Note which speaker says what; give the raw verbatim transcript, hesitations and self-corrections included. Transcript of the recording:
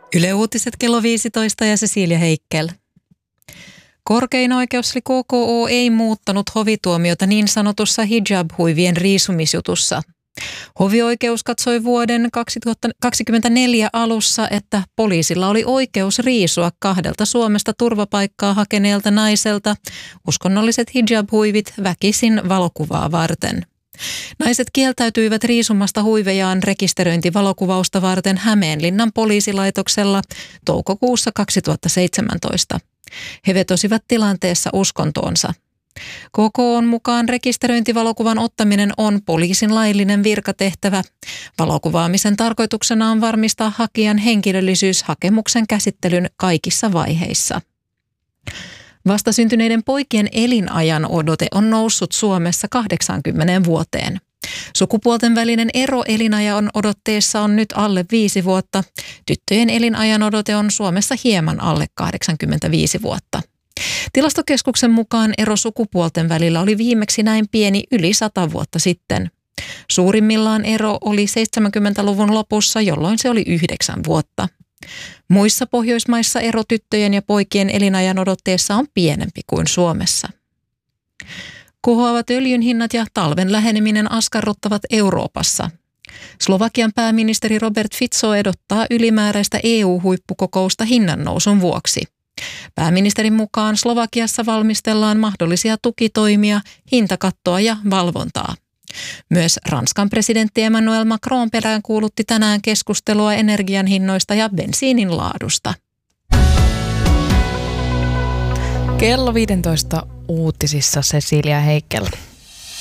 Speaker 1: Yle Uutiset kello viisitoista ja Cecilia Heikkel. Korkein oikeus eli K K O ei muuttanut hovituomiota niin sanotussa hijab-huivien riisumisjutussa. Hovioikeus katsoi vuoden kaksituhattakaksikymmentäneljä alussa, että poliisilla oli oikeus riisua kahdelta Suomesta turvapaikkaa hakeneelta naiselta uskonnolliset hijab-huivit väkisin valokuvaa varten. Naiset kieltäytyivät riisumasta huivejaan rekisteröintivalokuvausta varten Hämeenlinnan poliisilaitoksella toukokuussa kaksituhattaseitsemäntoista. He vetosivat tilanteessa uskontoonsa. K K O:n mukaan rekisteröintivalokuvan ottaminen on poliisin laillinen virkatehtävä. Valokuvaamisen tarkoituksena on varmistaa hakijan henkilöllisyys hakemuksen käsittelyn kaikissa vaiheissa. Vastasyntyneiden poikien elinajan odote on noussut Suomessa kahdeksankymmentä vuoteen. Sukupuolten välinen ero elinajan odotteessa on nyt alle viisi vuotta. Tyttöjen elinajan odote on Suomessa hieman alle kahdeksankymmentäviisi vuotta. Tilastokeskuksen mukaan ero sukupuolten välillä oli viimeksi näin pieni yli sata vuotta sitten. Suurimmillaan ero oli seitsemänkymmentäluvun lopussa, jolloin se oli yhdeksän vuotta. Muissa Pohjoismaissa ero tyttöjen ja poikien elinajan odotteessa on pienempi kuin Suomessa. Kohoavat öljyn hinnat ja talven läheneminen askarruttavat Euroopassa. Slovakian pääministeri Robert Fico odottaa ylimääräistä E U-huippukokousta hinnannousun vuoksi. Pääministerin mukaan Slovakiassa valmistellaan mahdollisia tukitoimia, hintakattoa ja valvontaa. Myös Ranskan presidentti Emmanuel Macron peräänkuulutti tänään keskustelua energian hinnoista ja bensiinin laadusta.
Speaker 2: Kello viisitoista uutisissa Cecilia Heikkel.